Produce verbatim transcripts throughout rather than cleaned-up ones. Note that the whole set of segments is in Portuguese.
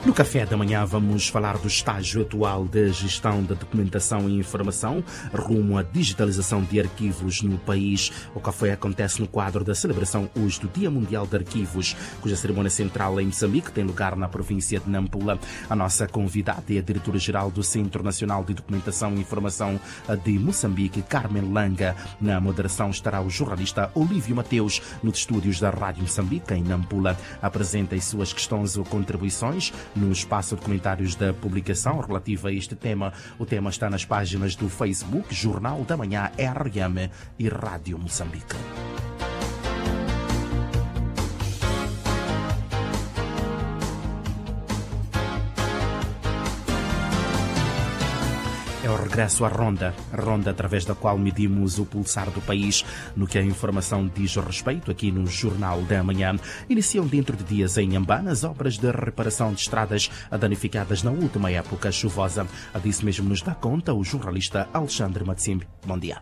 No café da manhã vamos falar do estágio atual da gestão da documentação e informação rumo à digitalização de arquivos no país. O café acontece no quadro da celebração hoje do Dia Mundial de Arquivos, cuja cerimônia central em Moçambique tem lugar na província de Nampula. A nossa convidada é a diretora-geral do Centro Nacional de Documentação e Informação de Moçambique, Carmen Langa. Na moderação estará o jornalista Olívio Mateus, nos estúdios da Rádio Moçambique, em Nampula. Apresenta as suas questões ou contribuições no espaço de comentários da publicação relativa a este tema. O tema está nas páginas do Facebook, Jornal da Manhã R M e Rádio Moçambique. É o regresso à Ronda, a Ronda através da qual medimos o pulsar do país no que a informação diz respeito aqui no Jornal da Manhã. Iniciam dentro de dias em Inhambane as obras de reparação de estradas danificadas na última época chuvosa. A disso mesmo nos dá conta o jornalista Alexandre Matsimbi. Bom dia.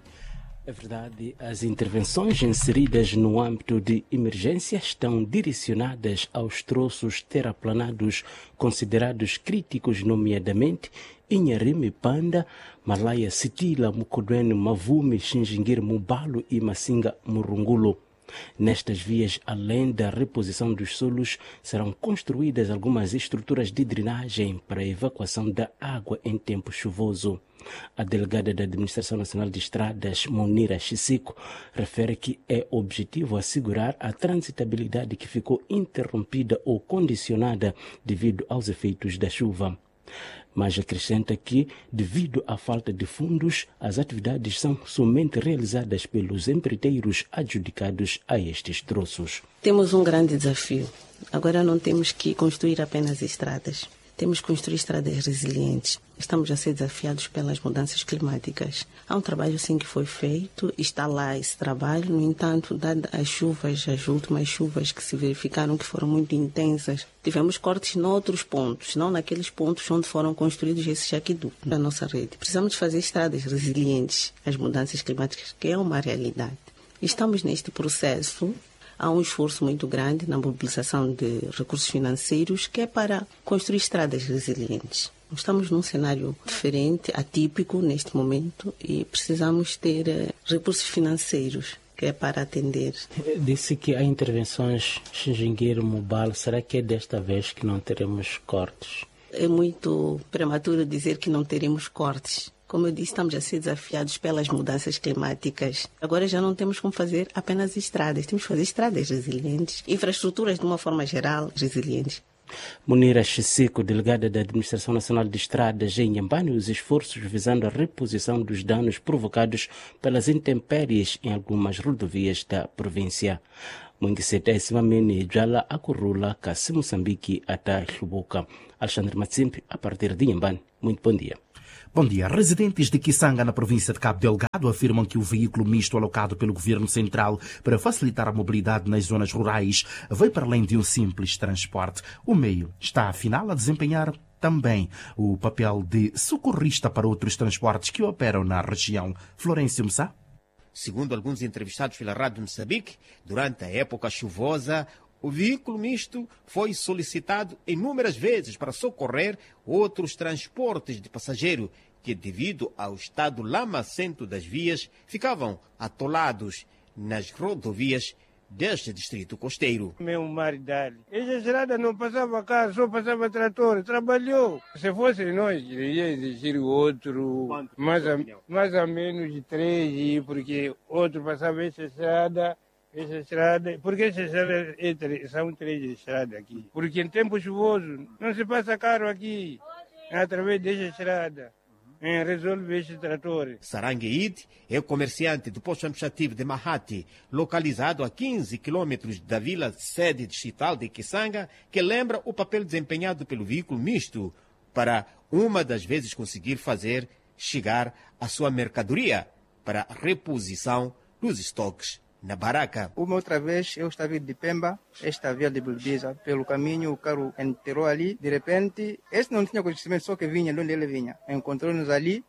É verdade, as intervenções inseridas no âmbito de emergência estão direcionadas aos troços terraplanados considerados críticos, nomeadamente Inharime Panda, Malaya Sitila, Mukodwene, Mavume, Xinjinguir, Mubalo e Massinga Murungulo. Nestas vias, além da reposição dos solos, serão construídas algumas estruturas de drenagem para a evacuação da água em tempo chuvoso. A delegada da Administração Nacional de Estradas, Monira Chisico, refere que é objetivo assegurar a transitabilidade que ficou interrompida ou condicionada devido aos efeitos da chuva. Mas acrescenta que, devido à falta de fundos, as atividades são somente realizadas pelos empreiteiros adjudicados a estes troços. Temos um grande desafio. Agora não temos que construir apenas estradas. Temos que construir estradas resilientes. Estamos a ser desafiados pelas mudanças climáticas. Há um trabalho sim que foi feito, está lá esse trabalho. No entanto, dadas as chuvas, as últimas chuvas que se verificaram que foram muito intensas, tivemos cortes noutros pontos, não naqueles pontos onde foram construídos esses aquedutos da nossa rede. Precisamos fazer estradas resilientes às mudanças climáticas, que é uma realidade. Estamos neste processo. Há um esforço muito grande na mobilização de recursos financeiros que é para construir estradas resilientes. Estamos num cenário diferente, atípico neste momento e precisamos ter uh, recursos financeiros que é para atender. Disse que há intervenções Xinjingueiro, Mubal. Será que é desta vez que não teremos cortes? É muito prematuro dizer que não teremos cortes. Como eu disse, estamos a ser desafiados pelas mudanças climáticas. Agora já não temos como fazer apenas estradas, temos que fazer estradas resilientes, infraestruturas de uma forma geral resilientes. Monira Chisico, delegada da Administração Nacional de Estradas em Inhambane, os esforços visando a reposição dos danos provocados pelas intempéries em algumas rodovias da província. Mungiseta Esmamene, Jala, Akurula, Kassi Moçambique, até Chubuca. Alexandre Matsimpi, a partir de Inhambane. Muito bom dia. Bom dia. Residentes de Kisanga, na província de Cabo Delgado, afirmam que o veículo misto alocado pelo Governo Central para facilitar a mobilidade nas zonas rurais vai para além de um simples transporte. O meio está, afinal, a desempenhar também o papel de socorrista para outros transportes que operam na região. Florencio Moussa. Segundo alguns entrevistados pela Rádio Moçambique, durante a época chuvosa, o veículo misto foi solicitado inúmeras vezes para socorrer outros transportes de passageiro que, devido ao estado lamacento das vias, ficavam atolados nas rodovias deste distrito costeiro. Meu marido, essa estrada não passava carro, só passava trator, trabalhou. Se fosse nós, ia exigir outro, mais, a, mais ou menos de três, porque outro passava essa estrada. Essa estrada, porque essa estrada é, são três estradas aqui. Porque em tempo chuvoso não se passa carro aqui, através dessa estrada. Em resolver esse trator. Sarangueid é o comerciante do posto administrativo de Mahati, localizado a quinze quilômetros da vila sede distrital de Kisanga, que lembra o papel desempenhado pelo veículo misto para, uma das vezes, conseguir fazer chegar a sua mercadoria para a reposição dos estoques na Baraka. Uma outra vez eu estava de Pemba, esta via de Belbiza, pelo caminho o carro enterrou ali, de repente, esse não tinha conhecimento, só que vinha de onde ele vinha. Encontrou-nos ali,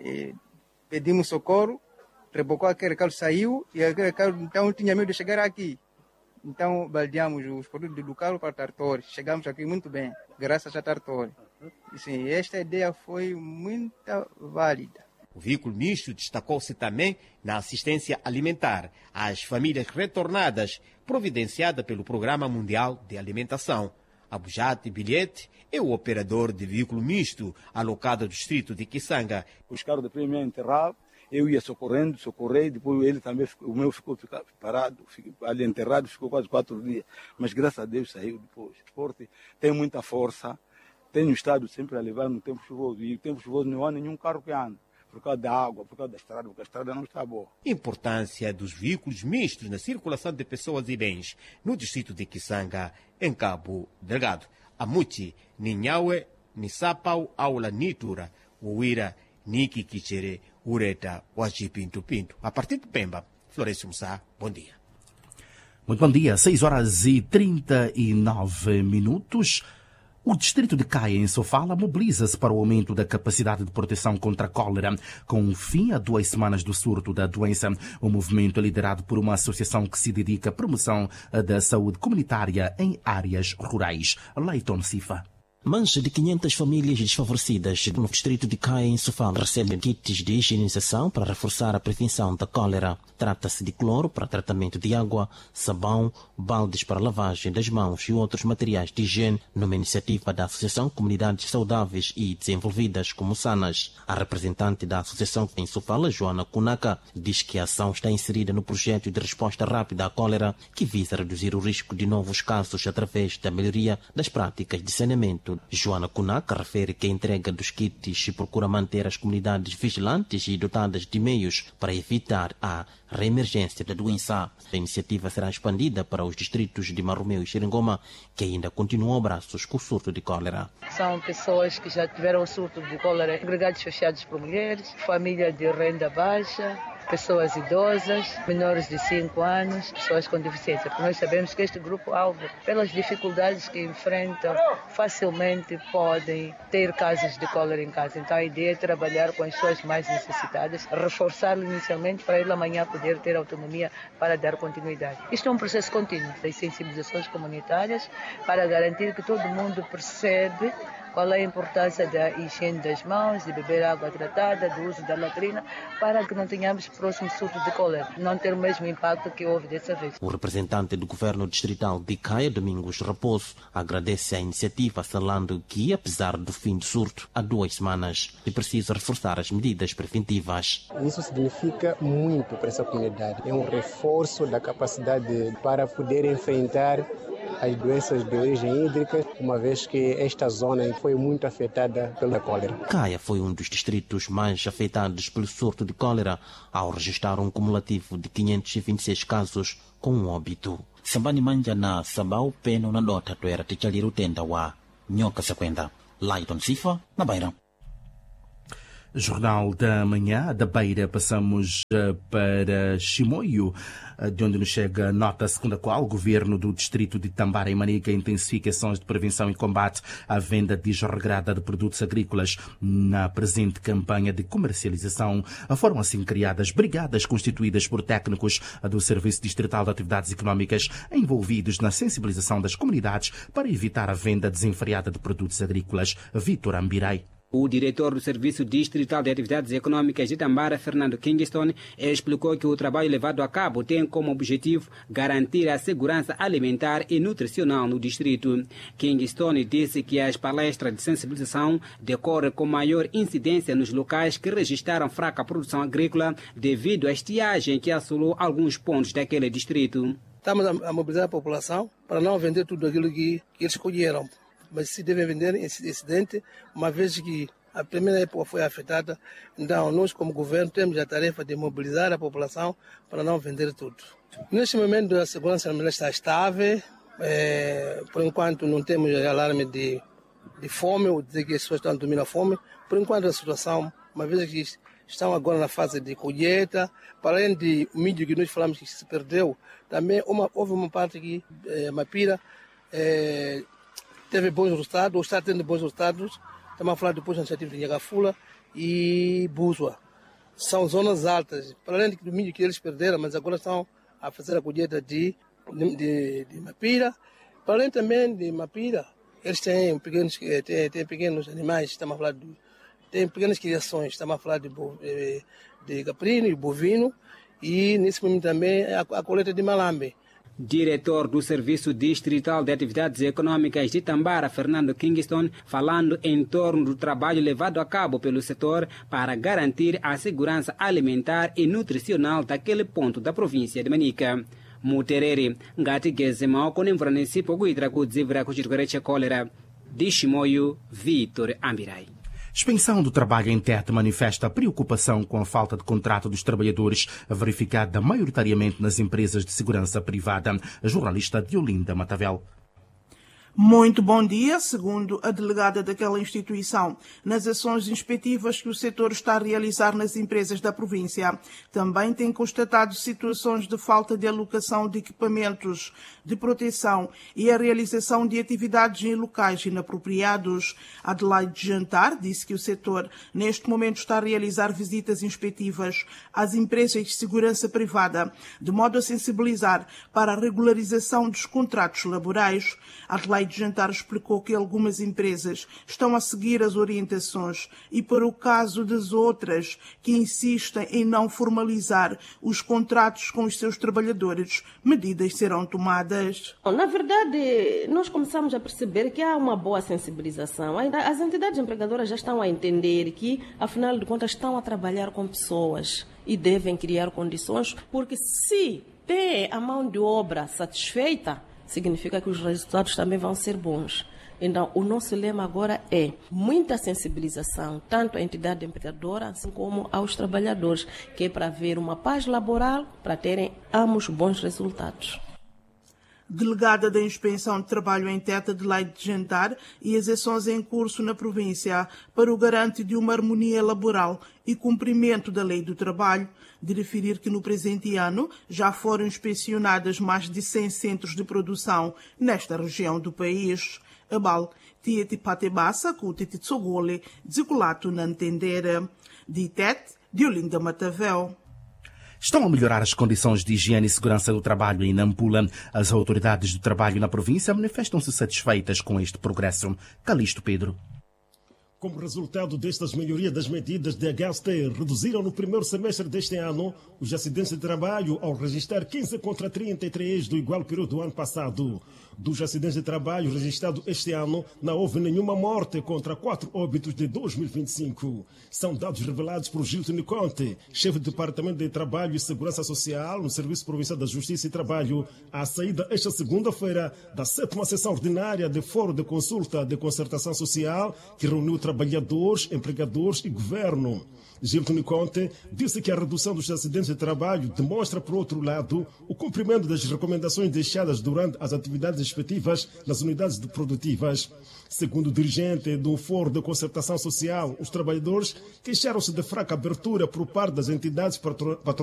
pedimos socorro, rebocou aquele carro, saiu, e aquele carro então tinha medo de chegar aqui. Então, baldeamos os produtos do carro para Tartori. Chegamos aqui muito bem, graças a Tartori. Sim, esta ideia foi muito válida. O veículo misto destacou-se também na assistência alimentar às famílias retornadas, providenciada pelo Programa Mundial de Alimentação. Abujate Bilhete é o operador de veículo misto alocado ao distrito de Kisanga. Os carros de prêmio enterravam, eu ia socorrendo, socorrei, depois ele também, ficou, o meu ficou parado, ficou, ali enterrado, ficou quase quatro dias. Mas graças a Deus saiu depois. O esporte tem muita força, tem o Estado sempre a levar no tempo chuvoso. E no tempo chuvoso não há nenhum carro que anda, por causa da água, por causa da estrada, porque a estrada não está boa. Importância dos veículos mistos na circulação de pessoas e bens no distrito de Kisanga, em Cabo Delgado. Amuti, Ninhaue, Nisapau, Aula Nitura, Uira, Niki Kichere, Ureta, Waji Pinto Pinto. A partir de Pemba, Florencio Mussá, bom dia. Muito bom dia, seis horas e trinta e nove minutos. O distrito de Caia, em Sofala, mobiliza-se para o aumento da capacidade de proteção contra a cólera. Com fim a duas semanas do surto da doença, o movimento é liderado por uma associação que se dedica à promoção da saúde comunitária em áreas rurais. Leiton Sifa. Mais de quinhentas famílias desfavorecidas no distrito de Caia, em Sofala, recebem kits de higienização para reforçar a prevenção da cólera. Trata-se de cloro para tratamento de água, sabão, baldes para lavagem das mãos e outros materiais de higiene, numa iniciativa da Associação Comunidades Saudáveis e Desenvolvidas como Sanas. A representante da Associação em Sofala, Joana Kunaka, diz que a ação está inserida no projeto de resposta rápida à cólera, que visa reduzir o risco de novos casos através da melhoria das práticas de saneamento. Joana Kunaka refere que a entrega dos kits procura manter as comunidades vigilantes e dotadas de meios para evitar a reemergência da doença. A iniciativa será expandida para os distritos de Marromeu e Xeringoma, que ainda continuam a braços com o surto de cólera. São pessoas que já tiveram o surto de cólera, agregados fechados por mulheres, família de renda baixa, pessoas idosas, menores de cinco anos, pessoas com deficiência. Porque nós sabemos que este grupo-alvo, pelas dificuldades que enfrentam, facilmente podem ter casos de cólera em casa. Então a ideia é trabalhar com as pessoas mais necessitadas, reforçá-lo inicialmente para ele amanhã poder ter autonomia para dar continuidade. Isto é um processo contínuo das sensibilizações comunitárias para garantir que todo mundo percebe qual é a importância da higiene das mãos, de beber água tratada, do uso da latrina, para que não tenhamos próximo surto de cólera, não ter o mesmo impacto que houve dessa vez. O representante do governo distrital de Caia, Domingos Raposo, agradece a iniciativa, assinalando que, apesar do fim do surto, há duas semanas, é preciso reforçar as medidas preventivas. Isso significa muito para essa comunidade. É um reforço da capacidade para poder enfrentar as doenças de origem hídrica, uma vez que esta zona foi muito afetada pela cólera. Caia foi um dos distritos mais afetados pelo surto de cólera, ao registrar um cumulativo de quinhentos e vinte e seis casos com um óbito. Sambani manja na sabau peno na dota toera tichaliru tenda wa nyoka sequenda. Laiton Sifa, na Beira. Jornal da Manhã, da Beira, passamos para Chimoio, de onde nos chega nota segundo a qual o governo do distrito de Tambara e Manica intensifica ações de prevenção e combate à venda desregrada de produtos agrícolas. Na presente campanha de comercialização, foram assim criadas brigadas constituídas por técnicos do Serviço Distrital de Atividades Económicas envolvidos na sensibilização das comunidades para evitar a venda desenfreada de produtos agrícolas. Vítor Ambirai. O diretor do Serviço Distrital de Atividades Econômicas de Tambara, Fernando Kingston, explicou que o trabalho levado a cabo tem como objetivo garantir a segurança alimentar e nutricional no distrito. Kingston disse que as palestras de sensibilização decorrem com maior incidência nos locais que registraram fraca produção agrícola devido à estiagem que assolou alguns pontos daquele distrito. Estamos a mobilizar a população para não vender tudo aquilo que, que eles colheram, mas se devem vender em excedente, uma vez que a primeira época foi afetada. Então, nós como governo temos a tarefa de mobilizar a população para não vender tudo. Neste momento, a segurança alimentar está estável. É, por enquanto, não temos alarme de, de fome, ou dizer que as pessoas estão dormindo a fome. Por enquanto, a situação, uma vez que estão agora na fase de colheita, para além de milho que nós falamos que se perdeu, também uma, houve uma parte que é, Mapira é, teve bons resultados, ou está tendo bons resultados. Estamos a falar depois da iniciativa de Nhagafula e Búzua. São zonas altas, para além do milho que eles perderam, mas agora estão a fazer a colheita de de, de, de Mapira. Para além também de Mapira, eles têm pequenos, têm, têm pequenos animais, estamos a falar de, tem pequenas criações, estamos a falar de, de, de caprino e bovino, e nesse momento também a, a coleta de malambe. Diretor do Serviço Distrital de Atividades Econômicas de Tambara, Fernando Kingston, falando em torno do trabalho levado a cabo pelo setor para garantir a segurança alimentar e nutricional daquele ponto da província de Manica. Mutereri, ngati gezema konemvranisi pokuitira kudzivira kuchirwere cólera. De Chimoio, Vitor Ambirai. Expensão do trabalho em Tete manifesta preocupação com a falta de contrato dos trabalhadores, verificada maioritariamente nas empresas de segurança privada. A jornalista Diolinda Matavel. Muito bom dia, segundo a delegada daquela instituição, nas ações inspectivas que o setor está a realizar nas empresas da província. Também tem constatado situações de falta de alocação de equipamentos de proteção e a realização de atividades em locais inapropriados. Adelaide Jantar disse que o setor, neste momento, está a realizar visitas inspectivas às empresas de segurança privada, de modo a sensibilizar para a regularização dos contratos laborais. Adelaide de Jantar explicou que algumas empresas estão a seguir as orientações e, para o caso das outras que insistem em não formalizar os contratos com os seus trabalhadores, medidas serão tomadas. Na verdade, nós começamos a perceber que há uma boa sensibilização. As entidades empregadoras já estão a entender que, afinal de contas, estão a trabalhar com pessoas e devem criar condições, porque se tem a mão de obra satisfeita, significa que os resultados também vão ser bons. Então, o nosso lema agora é muita sensibilização, tanto à entidade empregadora, assim como aos trabalhadores, que é para haver uma paz laboral, para terem ambos bons resultados. Delegada da Inspeção de Trabalho em Tete, Adelaide de Jantar, e as ações em curso na província para o garante de uma harmonia laboral e cumprimento da Lei do Trabalho, de referir que no presente ano já foram inspecionadas mais de cem centros de produção nesta região do país. Abal, Tieti Patebassa, Kutiti Tsogole, Dziculato Nantendera. De Tete, Diolinda Matavel. Estão a melhorar as condições de higiene e segurança do trabalho em Nampula. As autoridades do trabalho na província manifestam-se satisfeitas com este progresso. Calixto Pedro. Como resultado destas melhorias das medidas de H S T, reduziram no primeiro semestre deste ano os acidentes de trabalho ao registrar quinze contra trinta e três do igual período do ano passado. Dos acidentes de trabalho registrados este ano, não houve nenhuma morte contra quatro óbitos de dois mil e vinte e cinco. São dados revelados por Gilton Conte, chefe do Departamento de Trabalho e Segurança Social no Serviço Provincial da Justiça e Trabalho, à saída esta segunda-feira da sétima sessão ordinária de Fórum de Consulta de Concertação Social, que reuniu trabalhadores, empregadores e governo. Gilton Conte disse que a redução dos acidentes de trabalho demonstra, por outro lado, o cumprimento das recomendações deixadas durante as atividades respectivas nas unidades produtivas. Segundo o dirigente do Fórum de Concertação Social, os trabalhadores queixaram-se de fraca abertura por parte das entidades patronais